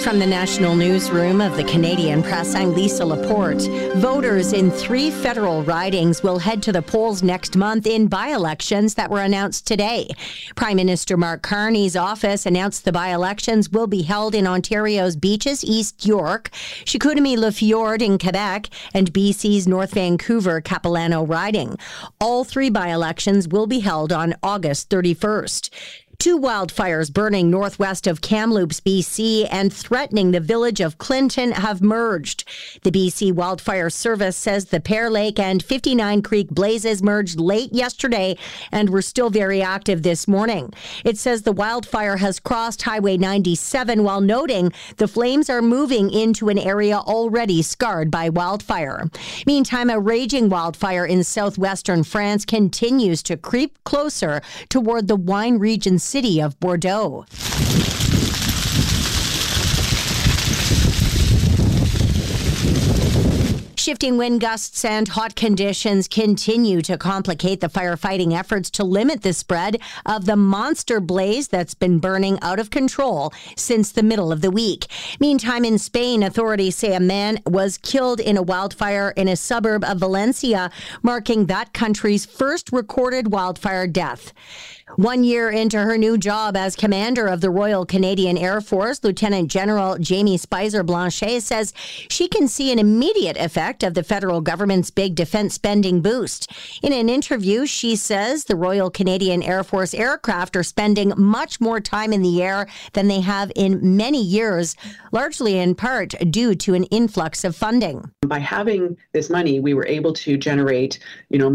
From the national newsroom of the Canadian Press, I'm Lisa Laporte. Voters in 3 federal ridings will head to the polls next month in by-elections that were announced today. Prime Minister Mark Carney's office announced the by-elections will be held in Ontario's Beaches, East York, Chicoutimi-Le-Fjord in Quebec, and BC's North Vancouver-Capilano riding. All 3 by-elections will be held on August 31st. 2 wildfires burning northwest of Kamloops, BC, and threatening the village of Clinton have merged. The BC Wildfire Service says the Pear Lake and 59 Creek blazes merged late yesterday and were still very active this morning. It says the wildfire has crossed Highway 97 while noting the flames are moving into an area already scarred by wildfire. Meantime, a raging wildfire in southwestern France continues to creep closer toward the wine region city of Bordeaux. Shifting wind gusts and hot conditions continue to complicate the firefighting efforts to limit the spread of the monster blaze that's been burning out of control since the middle of the week. Meantime, in Spain, authorities say a man was killed in a wildfire in a suburb of Valencia, marking that country's first recorded wildfire death. 1 year into her new job as commander of the Royal Canadian Air Force, Lieutenant General Jamie Spicer Blanchet says she can see an immediate effect of the federal government's big defense spending boost. In an interview, she says the Royal Canadian Air Force aircraft are spending much more time in the air than they have in many years, largely in part due to an influx of funding. By having this money, we were able to generate,